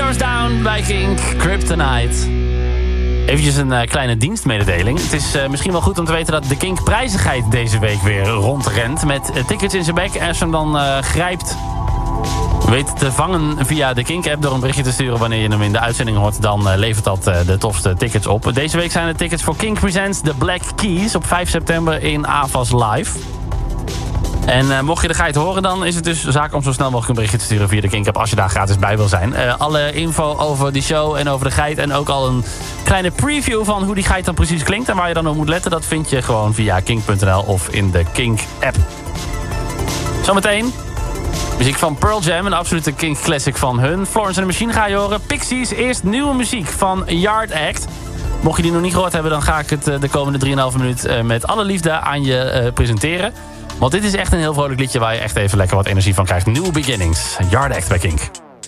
Doors Down bij Kink, Kryptonite. Eventjes een kleine dienstmededeling. Het is misschien wel goed om te weten dat de Kink prijzigheid deze week weer rondrent. Met tickets in zijn bek. En als je hem dan grijpt, weet te vangen via de Kink-app door een berichtje te sturen wanneer je hem in de uitzending hoort, dan levert dat de tofste tickets op. Deze week zijn de tickets voor Kink Presents The Black Keys op 5 september in Avas Live. En mocht je de geit horen, dan is het dus zaak om zo snel mogelijk een berichtje te sturen via de Kink-app als je daar gratis bij wil zijn. Alle info over die show en over de geit en ook al een kleine preview van hoe die geit dan precies klinkt en waar je dan op moet letten, dat vind je gewoon via kink.nl of in de Kink-app. Zometeen muziek van Pearl Jam, een absolute Kink classic van hun. Florence and the Machine ga je horen. Pixies, eerst nieuwe muziek van Yard Act. Mocht je die nog niet gehoord hebben, dan ga ik het de komende 3,5 minuut met alle liefde aan je presenteren. Want dit is echt een heel vrolijk liedje waar je echt even lekker wat energie van krijgt. New Beginnings, Yard Act bij Kink.